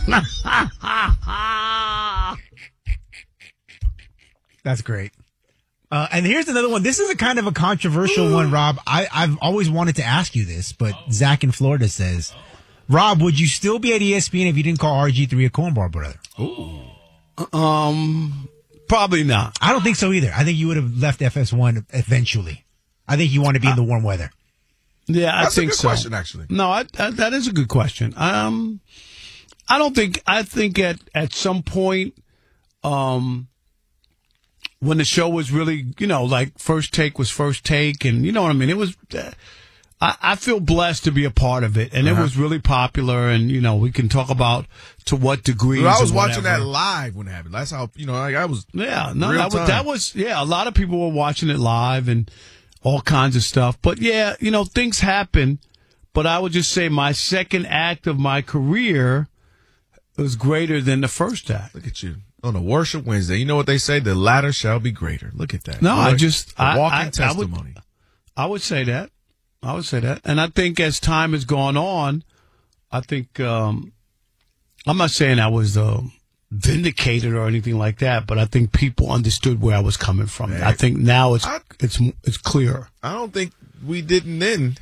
That's great. And here's another one. This is a kind of a controversial one, Rob. I've always wanted to ask you this, but Zach in Florida says, Rob, would you still be at ESPN if you didn't call RG3 a cornball brother? Ooh. Probably not. I don't think so either. I think you would have left FS1 eventually. I think you want to be in the warm weather. Yeah, I think so. That's a good question, actually. No, that is a good question. I don't think. I think at some point, when the show was really, like First Take was First Take, and you know what I mean. It was. I feel blessed to be a part of it, and it was really popular. And we can talk about to what degree. I was watching that live when it happened. That's how I was. Yeah, no, that was. A lot of people were watching it live and all kinds of stuff. But yeah, things happen. But I would just say my second act of my career was greater than the first act. Look at you. On a Worship Wednesday, you know what they say? The latter shall be greater. Look at that. No, walking testimony. I would say that. And I think as time has gone on, I think, I'm not saying I was vindicated or anything like that, but I think people understood where I was coming from. Man, I think now it's clear. I don't think we didn't then.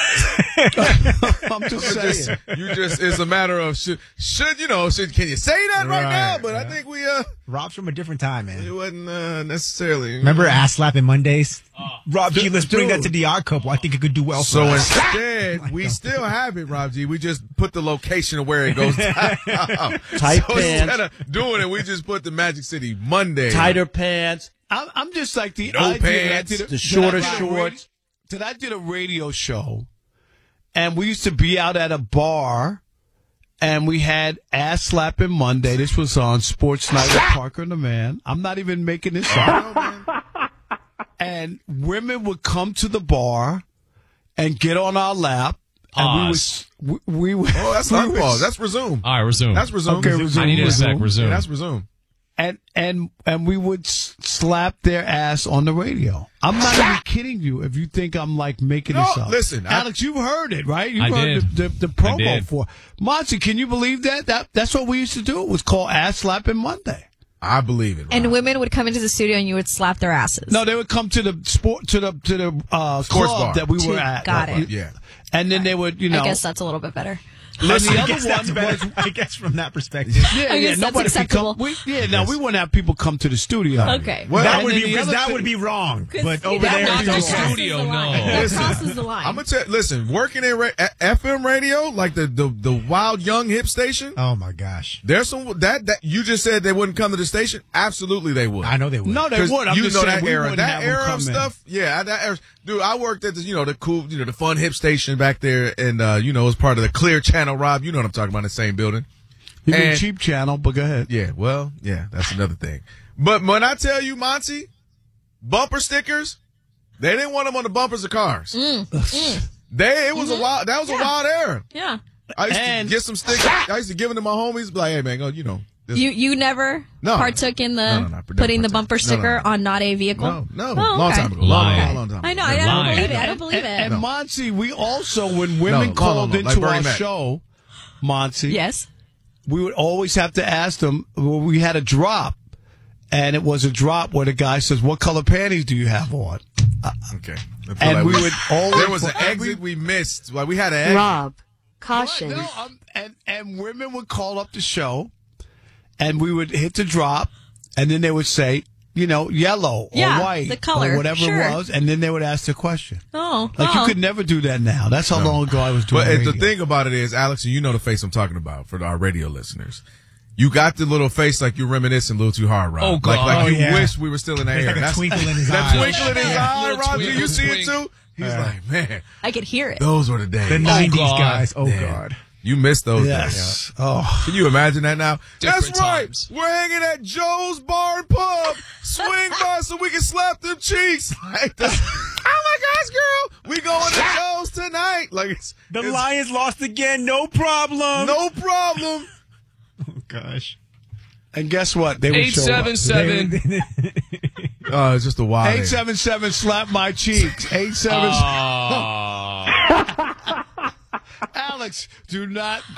I'm just saying. It's a matter of can you say that right now? But I think we Rob's from a different time, man. It wasn't necessarily. Remember ass slapping Mondays? Rob G, let's bring that to the Odd Couple. I think it could do well for us. So instead, we still have it, Rob G. We just put the location of where it goes down. Tight pants. Instead of doing it, we just put the Magic City Monday. Tighter pants. I'm just like the no pants. The shorter shorts. I did a radio show, and we used to be out at a bar, and we had Ass Slapping Monday. This was on Sports Night with Parker and the Man. I'm not even making this up. And women would come to the bar and get on our lap, and we would. Oh, that's not pause. That's resume. All right, resume. That's resume. Okay, resume. I need a sec. Resume. Yeah, that's resume. And we would slap their ass on the radio. I'm not even kidding you if you think I'm like making this up. Listen, Alex, you've heard it, right? You've heard the promo for Monty. Can you believe that? That's what we used to do. It was called Ass Slapping Monday. I believe it. Rob. And women would come into the studio and you would slap their asses. No, they would come to the Sports club bar that we were at. Got it. Yeah. And then they would, I guess that's a little bit better. Listen, I guess from that perspective. I guess that's acceptable. We wouldn't have people come to the studio. Okay. Well, that would be wrong. But over there, not the crosses studio, the line. no. That crosses the line. I'm gonna tell. Listen, working in FM radio, like the Wild Young Hip station. Oh my gosh. There's some that you just said they wouldn't come to the station. Absolutely, they would. I know they would. No, they would. I'm just saying that era of stuff. Yeah, that era. Dude, I worked at the cool, the fun hip station back there, and it was part of the Clear Channel. Rob, you know what I'm talking about, in the same building. You mean Cheap Channel, but go ahead. Yeah, well, yeah, that's another thing. But when I tell you, Monty, bumper stickers, they didn't want them on the bumpers of cars. It was a wild era. Yeah. I used to get some stickers. I used to give them to my homies, be like, hey man, go, You never partook in putting the bumper sticker on not a vehicle? No. Oh, long okay. time ago. Long time ago. I know. I don't believe it. I don't believe it. And Monty, we also, when women called into our show, Monty, yes, we would always have to ask them. Well, we had a drop, and it was a drop where the guy says, "What color panties do you have on?" Okay. And we would always. There was an exit we missed. Well, we had an exit. Rob, caution. No, and women would call up the show. And we would hit the drop, and then they would say, yellow or white the color, or whatever it was, and then they would ask the question. Oh, you could never do that now. That's how long ago I was doing radio. But the thing about it is, Alex, you know the face I'm talking about for our radio listeners. You got the little face like you're reminiscing a little too hard, Rob. Oh, God. Like you wish we were still in the air. Like a twinkle in his eye. That twinkle in his eye, Rob. Do you see it too? He's like, man. I could hear it. Those were the days. The 90s God. guys. Oh, Man. God. You missed those Yes. days. Oh. Can you imagine that now? Different That's right. times. We're hanging at Joe's Bar and Pub. Swing by so we can slap them cheeks. Like oh my gosh, girl. We going to Joe's tonight. Like it's Lions lost again. No problem. no problem. Oh, gosh. And guess what? They would show up. 877. Oh, it's just a wild. 877 slap my cheeks. 877. Alex, do not